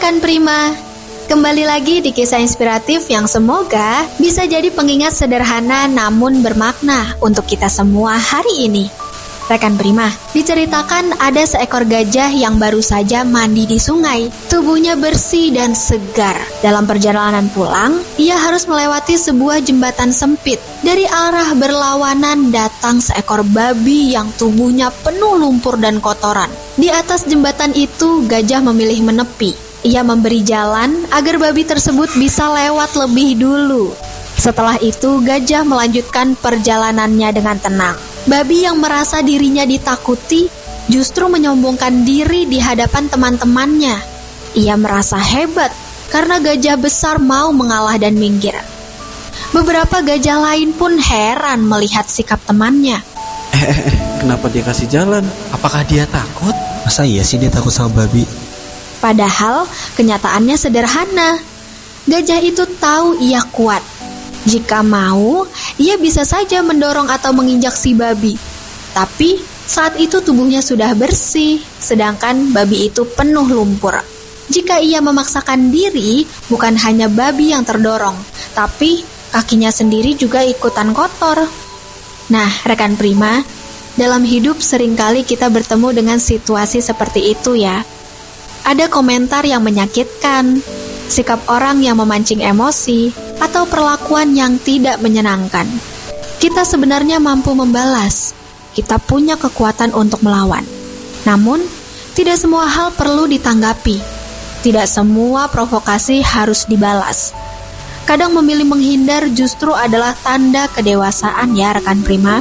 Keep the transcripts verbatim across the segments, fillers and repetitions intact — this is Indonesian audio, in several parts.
rekan Prima, kembali lagi di kisah inspiratif yang semoga bisa jadi pengingat sederhana namun bermakna untuk kita semua hari ini. Rekan Prima, diceritakan ada seekor gajah yang baru saja mandi di sungai. Tubuhnya bersih dan segar. Dalam perjalanan pulang, ia harus melewati sebuah jembatan sempit. Dari arah berlawanan datang seekor babi yang tubuhnya penuh lumpur dan kotoran. Di atas jembatan itu, gajah memilih menepi. Ia memberi jalan agar babi tersebut bisa lewat lebih dulu. Setelah itu, gajah melanjutkan perjalanannya dengan tenang. Babi yang merasa dirinya ditakuti justru menyombongkan diri di hadapan teman-temannya. Ia merasa hebat karena gajah besar mau mengalah dan minggir. Beberapa gajah lain pun heran melihat sikap temannya. Eh, eh, eh, kenapa dia kasih jalan? Apakah dia takut? Masa iya sih dia takut sama babi? Padahal kenyataannya sederhana. Gajah itu tahu ia kuat. Jika mau, ia bisa saja mendorong atau menginjak si babi. Tapi saat itu tubuhnya sudah bersih, sedangkan babi itu penuh lumpur. Jika ia memaksakan diri, bukan hanya babi yang terdorong, tapi kakinya sendiri juga ikutan kotor. Nah, rekan Prima, dalam hidup seringkali kita bertemu dengan situasi seperti itu ya. Ada komentar yang menyakitkan, sikap orang yang memancing emosi, atau perlakuan yang tidak menyenangkan. Kita sebenarnya mampu membalas. Kita punya kekuatan untuk melawan. Namun, tidak semua hal perlu ditanggapi. Tidak semua provokasi harus dibalas. Kadang memilih menghindar justru adalah tanda kedewasaan ya rekan Prima.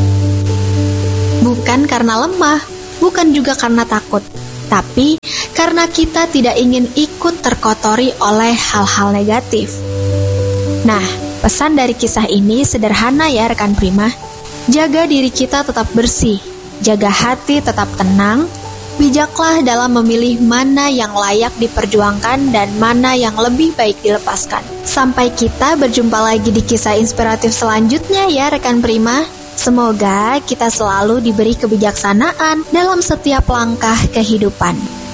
Bukan karena lemah, bukan juga karena takut, tapi karena kita tidak ingin ikut terkotori oleh hal-hal negatif. Nah, pesan dari kisah ini sederhana ya rekan Prima. Jaga diri kita tetap bersih, jaga hati tetap tenang, bijaklah dalam memilih mana yang layak diperjuangkan dan mana yang lebih baik dilepaskan. Sampai kita berjumpa lagi di kisah inspiratif selanjutnya ya rekan Prima. Semoga kita selalu diberi kebijaksanaan dalam setiap langkah kehidupan.